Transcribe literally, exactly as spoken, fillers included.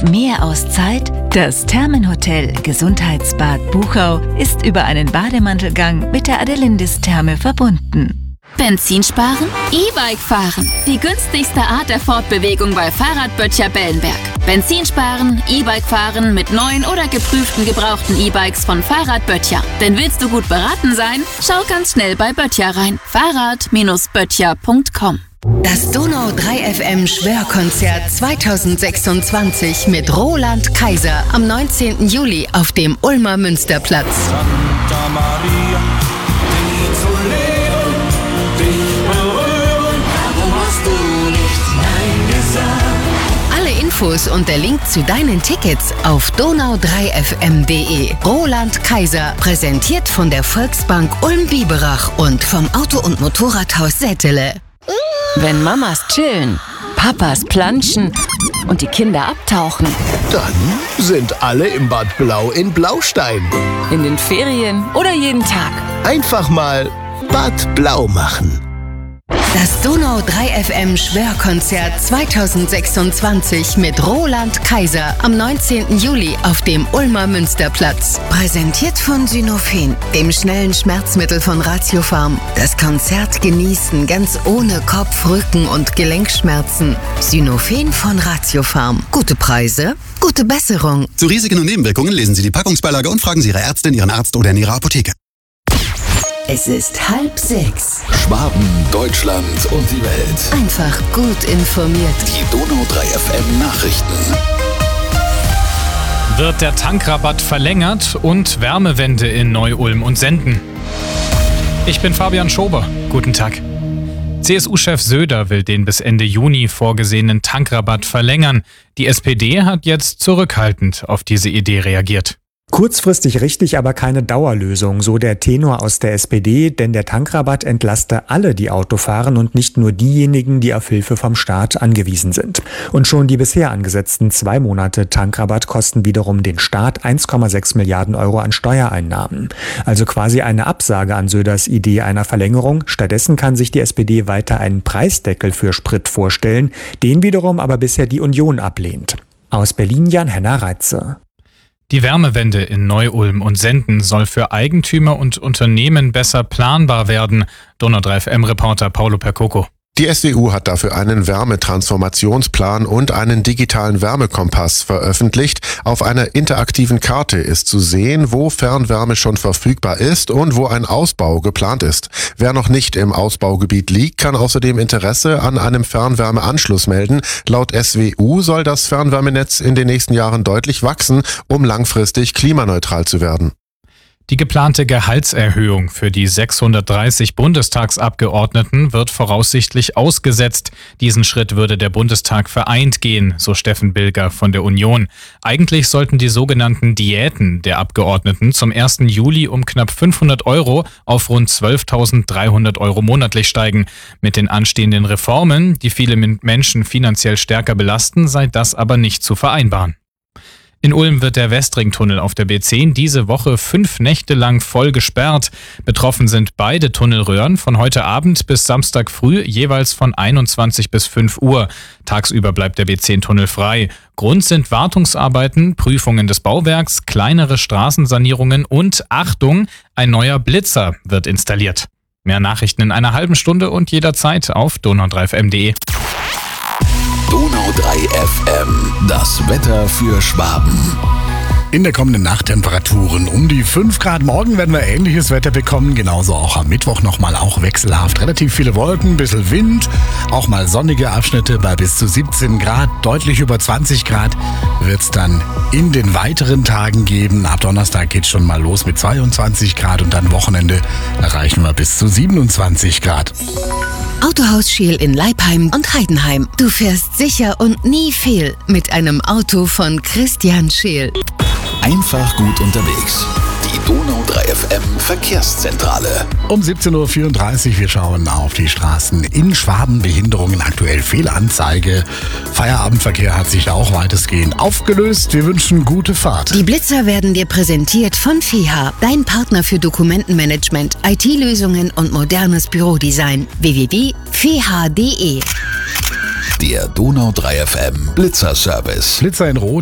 mehr Auszeit? Das Thermenhotel Gesundheitsbad Buchau ist über einen Bademantelgang mit der Adelindis-Therme verbunden. Benzin sparen? E-Bike fahren. Die günstigste Art der Fortbewegung bei Fahrradböttcher Bellenberg. Benzin sparen, E-Bike fahren mit neuen oder geprüften gebrauchten E-Bikes von Fahrradböttcher. Denn willst du gut beraten sein? Schau ganz schnell bei Böttcher rein. Fahrrad Böttcher punkt com. Das Donau drei F M Schwörkonzert zweitausendsechsundzwanzig mit Roland Kaiser am neunzehnten Juli auf dem Ulmer Münsterplatz. Santa Maria, dich zu leben, dich berühren, warum hast du nicht Nein gesagt? Alle Infos und der Link zu deinen Tickets auf donau drei f m punkt d e. Roland Kaiser, präsentiert von der Volksbank Ulm-Biberach und vom Auto- und Motorradhaus Sättele. Wenn Mamas chillen, Papas planschen und die Kinder abtauchen. Dann sind alle im Bad Blau in Blaustein. In den Ferien oder jeden Tag. Einfach mal Bad Blau machen. Das Donau drei F M Schwörkonzert zweitausendsechsundzwanzig mit Roland Kaiser am neunzehnten Juli auf dem Ulmer Münsterplatz. Präsentiert von Synophen, dem schnellen Schmerzmittel von Ratiopharm. Das Konzert genießen ganz ohne Kopf-, Rücken- und Gelenkschmerzen. Synophen von Ratiopharm. Gute Preise, gute Besserung. Zu Risiken und Nebenwirkungen lesen Sie die Packungsbeilage und fragen Sie Ihre Ärztin, Ihren Arzt oder in Ihrer Apotheke. Es ist halb sechs. Schwaben, Deutschland und die Welt. Einfach gut informiert. Die Donau drei F M Nachrichten. Wird der Tankrabatt verlängert und Wärmewende in Neu-Ulm und Senden? Ich bin Fabian Schober. Guten Tag. C S U-Chef Söder will den bis Ende Juni vorgesehenen Tankrabatt verlängern. Die S P D hat jetzt zurückhaltend auf diese Idee reagiert. Kurzfristig richtig, aber keine Dauerlösung, so der Tenor aus der S P D, denn der Tankrabatt entlaste alle, die Auto fahren und nicht nur diejenigen, die auf Hilfe vom Staat angewiesen sind. Und schon die bisher angesetzten zwei Monate Tankrabatt kosten wiederum den Staat eins Komma sechs Milliarden Euro an Steuereinnahmen. Also quasi eine Absage an Söders Idee einer Verlängerung. Stattdessen kann sich die S P D weiter einen Preisdeckel für Sprit vorstellen, den wiederum aber bisher die Union ablehnt. Aus Berlin Jan-Henner Reitze. Die Wärmewende in Neu-Ulm und Senden soll für Eigentümer und Unternehmen besser planbar werden. Donau drei F M-Reporter Paulo Percoco. Die S W U hat dafür einen Wärmetransformationsplan und einen digitalen Wärmekompass veröffentlicht. Auf einer interaktiven Karte ist zu sehen, wo Fernwärme schon verfügbar ist und wo ein Ausbau geplant ist. Wer noch nicht im Ausbaugebiet liegt, kann außerdem Interesse an einem Fernwärmeanschluss melden. Laut S W U soll das Fernwärmenetz in den nächsten Jahren deutlich wachsen, um langfristig klimaneutral zu werden. Die geplante Gehaltserhöhung für die sechshundertdreißig Bundestagsabgeordneten wird voraussichtlich ausgesetzt. Diesen Schritt würde der Bundestag vereint gehen, so Steffen Bilger von der Union. Eigentlich sollten die sogenannten Diäten der Abgeordneten zum ersten Juli um knapp fünfhundert Euro auf rund zwölftausenddreihundert Euro monatlich steigen. Mit den anstehenden Reformen, die viele Menschen finanziell stärker belasten, sei das aber nicht zu vereinbaren. In Ulm wird der Westringtunnel auf der B zehn diese Woche fünf Nächte lang voll gesperrt. Betroffen sind beide Tunnelröhren von heute Abend bis Samstag früh jeweils von einundzwanzig bis fünf Uhr. Tagsüber bleibt der B zehn-Tunnel frei. Grund sind Wartungsarbeiten, Prüfungen des Bauwerks, kleinere Straßensanierungen und, Achtung, ein neuer Blitzer wird installiert. Mehr Nachrichten in einer halben Stunde und jederzeit auf donau drei f m punkt d e. Donau drei F M, das Wetter für Schwaben. In der kommenden Nacht Temperaturen um die fünf Grad. Morgen werden wir ähnliches Wetter bekommen. Genauso auch am Mittwoch nochmal auch wechselhaft. Relativ viele Wolken, ein bisschen Wind. Auch mal sonnige Abschnitte bei bis zu siebzehn Grad. Deutlich über zwanzig Grad wird es dann in den weiteren Tagen geben. Ab Donnerstag geht es schon mal los mit zweiundzwanzig Grad. Und dann Wochenende erreichen wir bis zu siebenundzwanzig Grad. Autohaus Scheel in Leipheim und Heidenheim. Du fährst sicher und nie fehl mit einem Auto von Christian Scheel. Einfach gut unterwegs. Die Donau drei F M Verkehrszentrale. Um siebzehn Uhr vierunddreißig, wir schauen auf die Straßen in Schwaben. Behinderungen, aktuell Fehlanzeige. Feierabendverkehr hat sich auch weitestgehend aufgelöst. Wir wünschen gute Fahrt. Die Blitzer werden dir präsentiert von F E H, dein Partner für Dokumentenmanagement, I T-Lösungen und modernes Bürodesign. w w w punkt f e h punkt d e. Der Donau drei F M Blitzer Service. Blitzer in Rot.